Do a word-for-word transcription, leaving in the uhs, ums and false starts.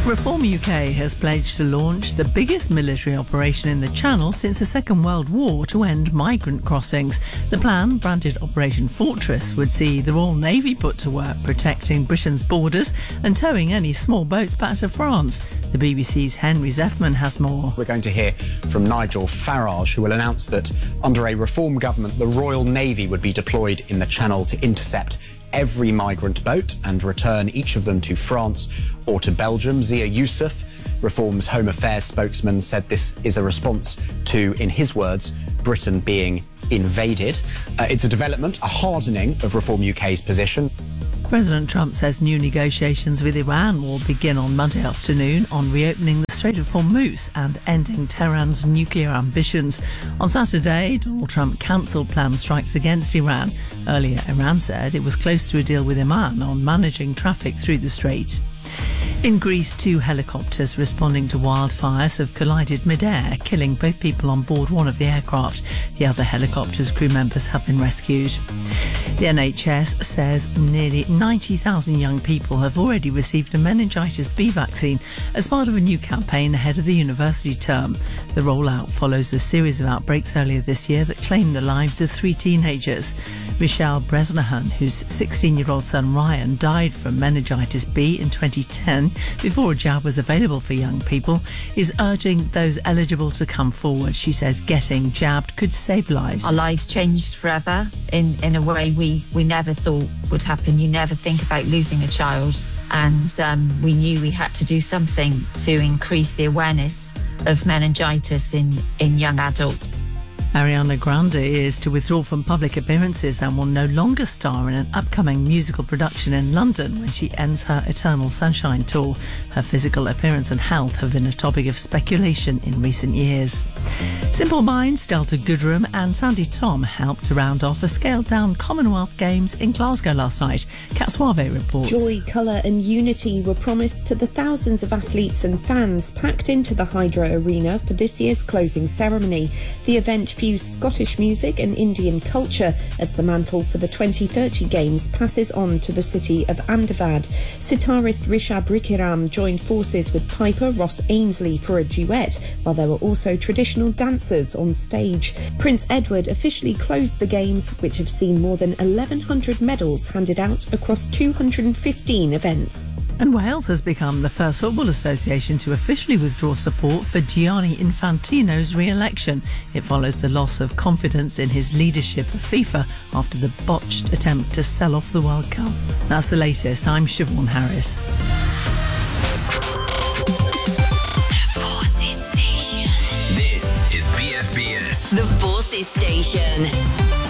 Reform U K has pledged to launch the biggest military operation in the Channel since the Second World War to end migrant crossings. The plan, branded Operation Fortress, would see the Royal Navy put to work protecting Britain's borders and towing any small boats back to France. The B B C's Henry Zeffman has more. We're going to hear from Nigel Farage, who will announce that under a Reform government, the Royal Navy would be deployed in the Channel to intercept every migrant boat and return each of them to France or to Belgium. Zia Youssef, Reform's Home Affairs spokesman, said this is a response to, in his words, Britain being invaded. Uh, it's a development, a hardening of Reform U K's position. President Trump says new negotiations with Iran will begin on Monday afternoon on reopening the Strait of Hormuz and ending Tehran's nuclear ambitions. On Saturday, Donald Trump cancelled planned strikes against Iran. Earlier, Iran said it was close to a deal with Oman on managing traffic through the strait. In Greece, two helicopters responding to wildfires have collided mid-air, killing both people on board one of the aircraft. The other helicopter's crew members have been rescued. The N H S says nearly ninety thousand young people have already received a meningitis B vaccine as part of a new campaign ahead of the university term. The rollout follows a series of outbreaks earlier this year that claimed the lives of three teenagers. Michelle Bresnahan, whose sixteen-year-old son Ryan died from meningitis B in twenty ten before a jab was available for young people, is urging those eligible to come forward. She says getting jabbed could save lives. Our lives changed forever in, in a way we, we never thought would happen. You never think about losing a child, and um, we knew we had to do something to increase the awareness of meningitis in, in young adults. Ariana Grande is to withdraw from public appearances and will no longer star in an upcoming musical production in London when she ends her Eternal Sunshine tour. Her physical appearance and health have been a topic of speculation in recent years. Simple Minds, Delta Goodrem and Sandy Tom helped to round off a scaled-down Commonwealth Games in Glasgow last night. Kat Suave reports. Joy, colour and unity were promised to the thousands of athletes and fans packed into the Hydro Arena for this year's closing ceremony. The event fused Scottish music and Indian culture as the mantle for the twenty thirty Games passes on to the city of Ahmedabad. Sitarist Rishabh Rikiram joined forces with piper Ross Ainsley for a duet, while there were also traditional dancers on stage. Prince Edward officially closed the Games, which have seen more than eleven hundred medals handed out across two hundred fifteen events. And Wales has become the first football association to officially withdraw support for Gianni Infantino's re-election. It follows the loss of confidence in his leadership of FIFA after the botched attempt to sell off the World Cup. That's the latest. I'm Siobhan Harris. The Forces Station. This is B F B S. The Forces Station.